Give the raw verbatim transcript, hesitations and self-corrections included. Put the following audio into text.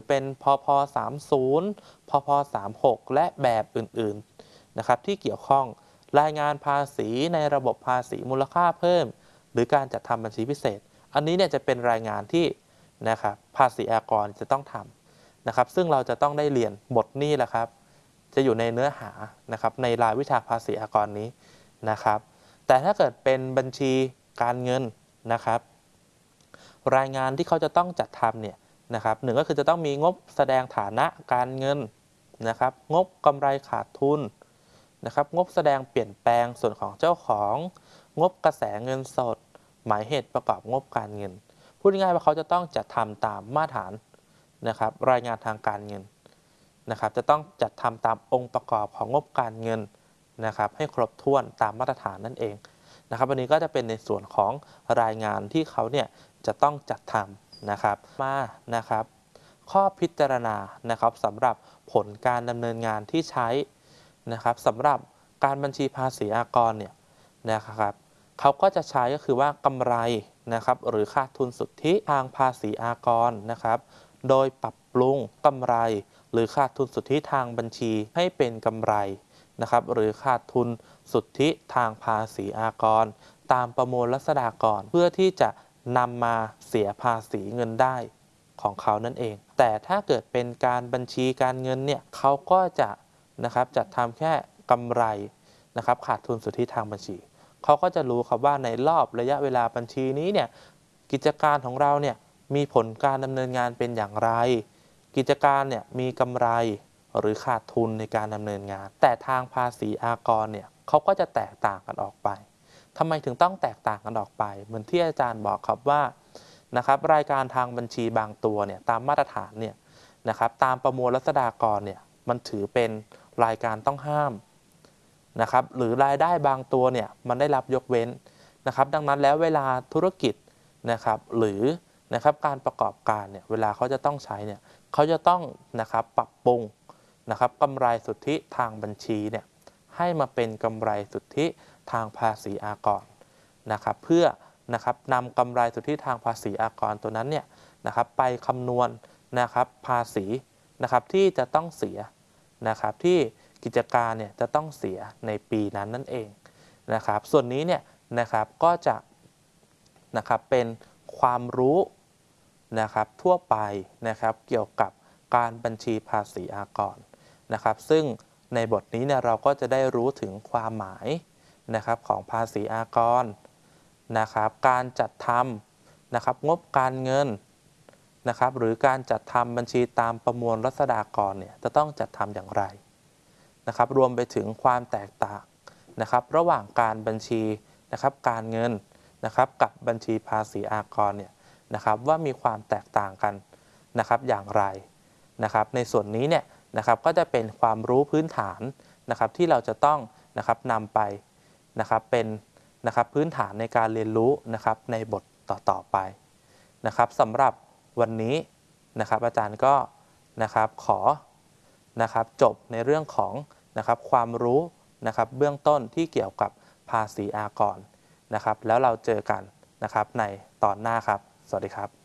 เป็นพพสามสิบพพสามหกและแบบอื่นๆนะครับที่เกี่ยวข้องรายงานภาษีในระบบภาษีมูลค่าเพิ่มหรือการจัดทำบัญชีพิเศษอันนี้เนี่ยจะเป็นรายงานที่นะครับภาษีอากรจะต้องทำนะครับซึ่งเราจะต้องได้เรียนบทนี้แหละครับจะอยู่ในเนื้อหานะครับในรายวิชาภาษีอากรนี้นะครับแต่ถ้าเกิดเป็นบัญชีการเงินนะครับรายงานที่เขาจะต้องจัดทำเนี่ยนะครับหนึ่งก็คือจะต้องมีงบแสดงฐานะการเงินนะครับงบกำไรขาดทุนนะครับงบแสดงเปลี่ยนแปลงส่วนของเจ้าของงบกระแสเงินสดหมายเหตุประกอบงบการเงินพูดง่ายๆว่าเขาจะต้องจัดทำตามมาตรฐานนะครับรายงานทางการเงินนะครับจะต้องจัดทำตามองค์ประกอบของงบการเงินนะครับให้ครบถ้วนตามมาตรฐานนั่นเองนะครับวันนี้ก็จะเป็นในส่วนของรายงานที่เขาเนี่ยจะต้องจัดทำนะครับมานะครับข้อพิจารณานะครับสำหรับผลการดำเนินงานที่ใช้นะครับสำหรับการบัญชีภาษีอากรเนี่ยนะครับเขาก็จะใช้ก็คือว่ากำไรนะครับหรือขาดทุนสุทธิทางภาษีอากรนะครับโดยปรับปรุงกำไรหรือขาดทุนสุทธิทางบัญชีให้เป็นกำไรนะครับหรือขาดทุนสุทธิทางภาษีอากรตามประมวลรัษฎากรเพื่อที่จะนำมาเสียภาษีเงินได้ของเขานั่นเองแต่ถ้าเกิดเป็นการบัญชีการเงินเนี่ยเขาก็จะนะครับจัดทำแค่กำไรนะครับขาดทุนสุทธิทางบัญชีเขาก็จะรู้ครับว่าในรอบระยะเวลาบัญชีนี้เนี่ยกิจการของเราเนี่ยมีผลการดำเนินงานเป็นอย่างไรกิจการเนี่ยมีกำไรหรือขาดทุนในการดำเนินงานแต่ทางภาษีอากรเนี่ยเขาก็จะแตกต่างกันออกไปทำไมถึงต้องแตกต่างกันออกไปเหมือนที่อาจารย์บอกครับว่านะครับรายการทางบัญชีบางตัวเนี่ยตามมาตรฐานเนี่ยนะครับตามประมวลรัษฎากรเนี่ยมันถือเป็นรายการต้องห้ามนะครับหรือรายได้บางตัวเนี่ยมันได้รับยกเว้นนะครับดังนั้นแล้วเวลาธุรกิจนะครับหรือนะครับการประกอบการเนี่ยเวลาเขาจะต้องใช้เนี่ยเขาจะต้องนะครับปรับปรุงนะครับกำไรสุทธิทางบัญชีเนี่ยให้มาเป็นกำไรสุทธิทางภาษีอากรนะครับเพื่อนะครับนำกำไรสุทธิทางภาษีอากรตัวนั้นเนี่ยนะครับไปคำนวณนะครับภาษีนะครับที่จะต้องเสียนะครับที่กิจการเนี่ยจะต้องเสียในปีนั้นนั่นเองนะครับส่วนนี้เนี่ยนะครับก็จะนะครับเป็นความรู้นะครับทั่วไปนะครับเกี่ยวกับการบัญชีภาษีอากรนะครับซึ่งในบทนี้เนี่ยเราก็จะได้รู้ถึงความหมายนะครับของภาษีอากรนะครับการจัดทำนะครับงบการเงินนะครับหรือการจัดทำบัญชีตามประมวลรัษฎากรเนี่ยจะต้องจัดทำอย่างไรนะครับรวมไปถึงความแตกต่างนะครับระหว่างการบัญชีนะครับการเงินนะครับกับบัญชีภาษีอากรเนี่ยนะครับว่ามีความแตกต่างกันนะครับอย่างไรนะครับในส่วนนี้เนี่ยนะครับก็จะเป็นความรู้พื้นฐานนะครับที่เราจะต้องนะครับนำไปนะครับเป็นนะครับพื้นฐานในการเรียนรู้นะครับในบทต่อๆไปนะครับสำหรับวันนี้นะครับอาจารย์ก็นะครับขอนะครับจบในเรื่องของนะครับความรู้นะครับเบื้องต้นที่เกี่ยวกับภาษีอากรนะครับแล้วเราเจอกันนะครับในตอนหน้าครับสวัสดีครับ